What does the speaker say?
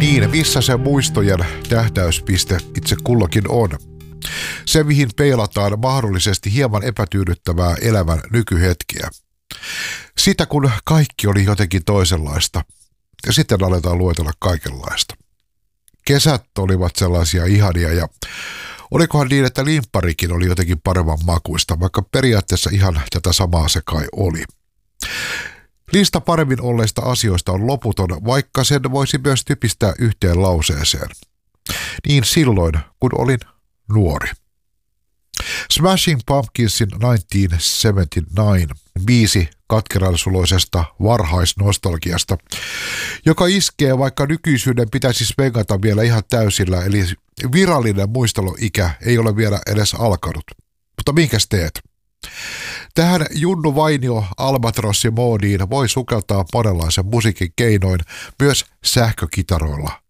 Niin, missä se muistojen tähtäyspiste itse kullakin on. Se, mihin peilataan mahdollisesti hieman epätyydyttävää elämän nykyhetkeä. Sitä, kun kaikki oli jotenkin toisenlaista. Ja sitten aletaan luetella kaikenlaista. Kesät olivat sellaisia ihania ja olikohan niin, että limpparikin oli jotenkin paremman makuista, vaikka periaatteessa ihan tätä samaa se kai oli. Lista paremmin olleista asioista on loputon, vaikka sen voisi myös typistää yhteen lauseeseen. Niin silloin, kun olin nuori. Smashing Pumpkinsin 1979 biisi katkeransuloisesta varhaisnostalgiasta, joka iskee, vaikka nykyisyyden pitäisi svengata vielä ihan täysillä, eli virallinen muisteluikä ei ole vielä edes alkanut. Mutta minkäs teet? Tähän Junnu Vainio Albatrossi-moodiin voi sukeltaa monenlaisen musiikin keinoin, myös sähkökitaroilla